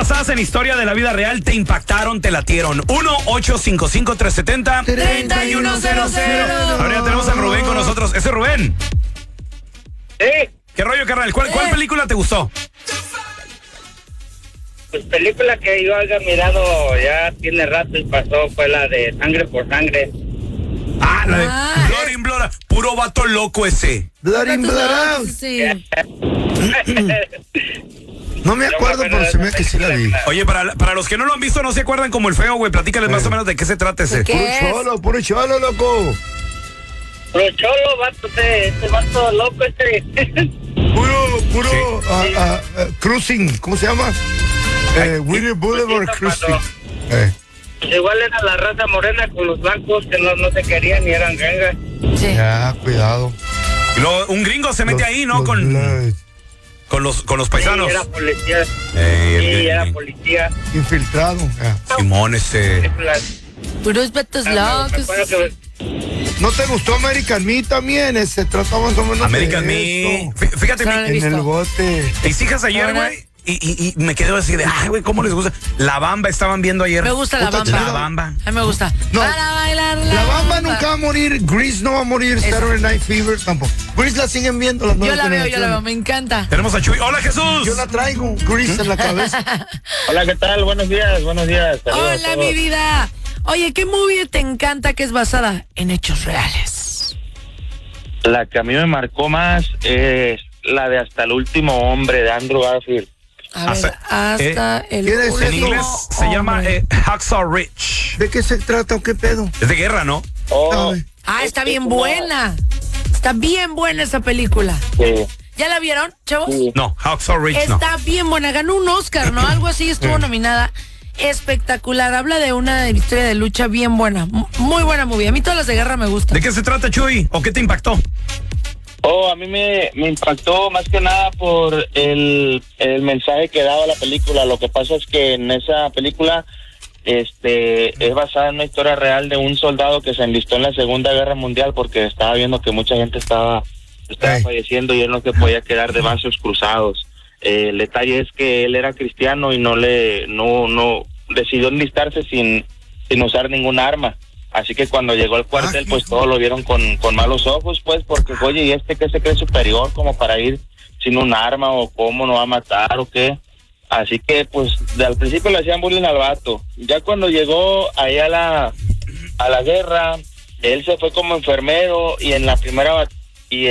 basadas en historia de la vida real te impactaron, te latieron? 1-855-370-3100. Ahora ya tenemos a Rubén con nosotros. ¿Ese es Rubén? Sí. ¿Qué rollo, carnal? ¿Cuál película te gustó? Pues película que yo haya mirado ya tiene rato y pasó fue la de Sangre por Sangre. Ah, la de Blood in Blood. Puro vato loco ese. Blood in Blood. Sí. No me acuerdo, pero se me hace que sí la vi. Oye, para los que no lo han visto, no se acuerdan como el feo, güey. Platícales más o menos de qué se trata ese. Puro cholo, loco. Pero cholo, vato, este vato loco Puro cruising, ¿cómo se llama? Winnie Boulevard Cruising. Igual era la raza morena con los blancos que no se querían y eran gangas. Sí. Ya, cuidado. Y luego un gringo se mete ahí, ¿no? Con los paisanos. Sí, era policía. Era policía. Infiltrado. Simón, ese. Puros vatos locos. ¿No te gustó American Me también? Se trata más o menos American de Me. eso. Fíjate, No lo he En visto. el bote. mis hijas ayer, güey, y me quedé así de, ay, güey, ¿cómo les gusta? La Bamba estaban viendo ayer. Me gusta la Bamba. La Bamba. A mí me gusta. No. Para bailar La Bamba nunca va a morir. Grease no va a morir. Saturday Night Fever tampoco. Grease la siguen viendo las Yo nuevas la veo, generaciones. me encanta. Tenemos a Chuy. ¡Hola, Jesús! Yo la traigo. Grease en la cabeza. Hola, ¿qué tal? Buenos días. Saludos Hola, a mi todos. vida. Oye, ¿qué movie te encanta que es basada en hechos reales? La que a mí me marcó más es la de Hasta el último hombre de Andrew Garfield. A ver, hasta el ¿quién es? último En inglés se llama hombre. Hacksaw Ridge. ¿De qué se trata o qué pedo? Es de guerra, ¿no? Ay, Está bien buena. Está bien buena esa película. Sí. ¿Ya la vieron, chavos? Sí. No, Hacksaw Ridge no. Está bien buena. Ganó un Oscar, ¿no? Algo así, estuvo nominada. Espectacular. Habla de una historia de lucha bien buena. Muy buena movie. A mí todas las de guerra me gustan. ¿De qué se trata, Chuy? ¿O qué te impactó? A mí me impactó más que nada por el mensaje que daba la película. Lo que pasa es que en esa película es basada en una historia real de un soldado que se enlistó en la Segunda Guerra Mundial porque estaba viendo que mucha gente estaba falleciendo y él no se podía quedar de brazos cruzados. El detalle es que él era cristiano y no decidió enlistarse sin usar ningún arma. Así que cuando llegó al cuartel, pues todos lo vieron con malos ojos, pues, porque, oye, ¿y este qué se cree superior como para ir sin un arma o cómo no va a matar o qué? Así que, pues, al principio le hacían bullying al vato. Ya cuando llegó ahí a la guerra, él se fue como enfermero y en la primera batalla, y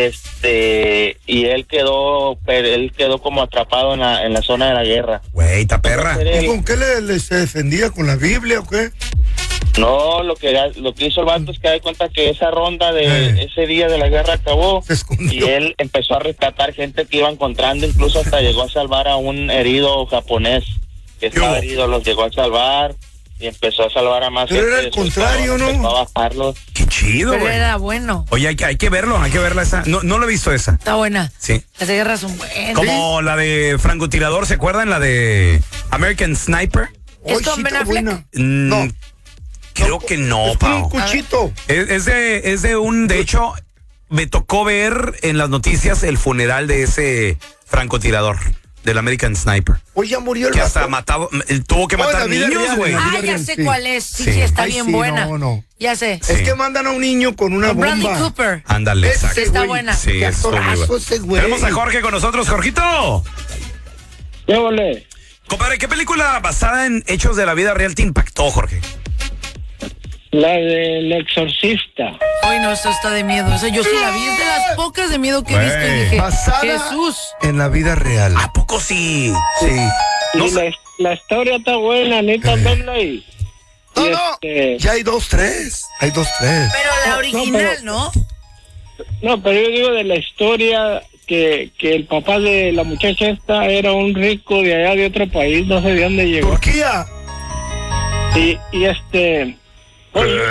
él quedó como atrapado en la zona de la guerra. Güey, ta perra. ¿y con qué le se defendía? ¿Con la Biblia o qué? No, lo que hizo el vato es que da cuenta que esa ronda de ese día de la guerra acabó Se escondió. y él empezó a rescatar gente que iba encontrando, incluso hasta llegó a salvar a un herido japonés que estaba herido, los llegó a salvar y empezó a salvar a más Pero gente. era el Después contrario, ¿no? empezó a bajarlos. Qué chido, Pero güey. era bueno. Oye, hay que verla esa. No lo he visto esa. Está buena. Sí. Las de guerra son buenas. Como la de francotirador, ¿se acuerdan? La de American Sniper. ¿Es Hoy con sí Ben está Affleck? buena. No. Creo que no, Es Pau. un cuchito. Es de un, de hecho, me tocó ver en las noticias el funeral de ese francotirador, del American Sniper. Hoy ya murió el Que hasta vato. tuvo que No, en matar la vida niños, real, güey. en la vida Ya real, sé sí. cuál es. Sí, Sí. está Ay, bien sí, buena. no. Ya sé. Es que mandan a un niño con una Con Bradley bomba. Cooper. Ándale, Ese exacto. Está güey. buena. Sí, Qué estuvo muy actorazo bueno. ese güey. Tenemos a Jorge con nosotros. Jorgito. ¿Qué ole? Compadre, ¿qué película basada en hechos de la vida real te impactó, Jorge? La del exorcista. Ay, no, eso está de miedo. O sea, yo sí la vi. Es de las pocas de miedo que he visto. Y Güey. dije, Basada Jesús. en la vida real. ¿A poco sí? Sí. No Y sé. la historia está buena, necesitas verla ahí. No, no. Ya hay 2-3. Hay 2-3. Pero la original, ¿no? No, pero yo digo de la historia que el papá de la muchacha esta era un rico de allá de otro país, no sé de dónde llegó. Turquía. Y oye,